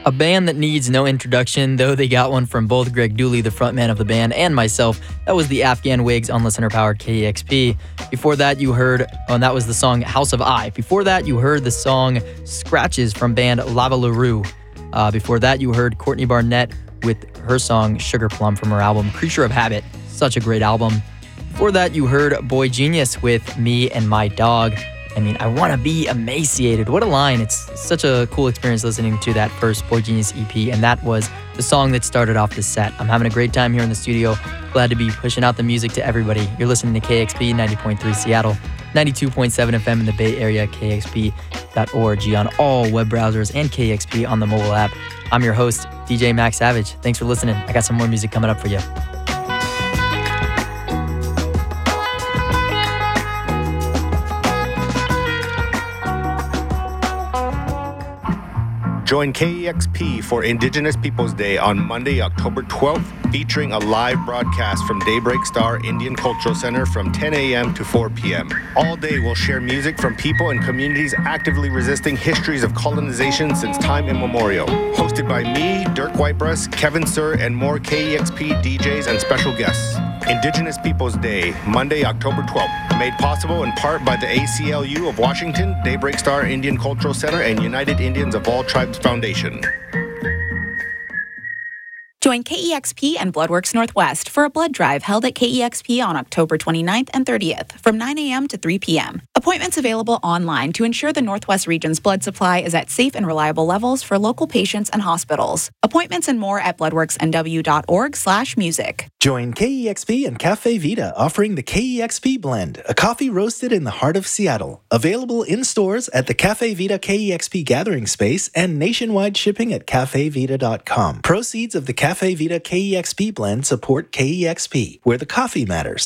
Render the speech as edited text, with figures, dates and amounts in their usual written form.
A band that needs no introduction, though they got one from both Greg Dooley, the frontman of the band, and myself. That was the Afghan Wigs on Listener Powered KEXP. Before that, you heard, and that was the song House of I. Before that, you heard the song Scratches from band Lava LaRue. Before that, you heard Courtney Barnett with her song Sugar Plum from her album Creature of Habit. Such a great album. Before that, you heard Boy Genius with Me and My Dog. I mean, I want to be emaciated. What a line. It's such a cool experience listening to that first Boy Genius EP, and that was the song that started off the set. I'm having a great time here in the studio. Glad to be pushing out the music to everybody. You're listening to KXP 90.3 Seattle, 92.7 FM in the Bay Area, kxp.org on all web browsers, and KXP on the mobile app. I'm your host, DJ Max Savage. Thanks for listening. I got some more music coming up for you. Join KEXP for Indigenous Peoples Day on Monday, October 12th, featuring a live broadcast from Daybreak Star Indian Cultural Center from 10 a.m. to 4 p.m. All day we'll share music from people and communities actively resisting histories of colonization since time immemorial. Hosted by me, Dirk Whitebreast, Kevin Sir, and more KEXP DJs and special guests. Indigenous Peoples Day, Monday, October 12th. Made possible in part by the ACLU of Washington, Daybreak Star Indian Cultural Center, and United Indians of All Tribes Foundation. Join KEXP and Bloodworks Northwest for a blood drive held at KEXP on October 29th and 30th from 9 a.m. to 3 p.m. Appointments available online to ensure the Northwest region's blood supply is at safe and reliable levels for local patients and hospitals. Appointments and more at bloodworksnw.org/music. Join KEXP and Cafe Vita offering the KEXP Blend, a coffee roasted in the heart of Seattle. Available in stores at the Cafe Vita KEXP Gathering Space and nationwide shipping at cafevita.com. Proceeds of the Cafe Vita KEXP Blend support KEXP, where the coffee matters.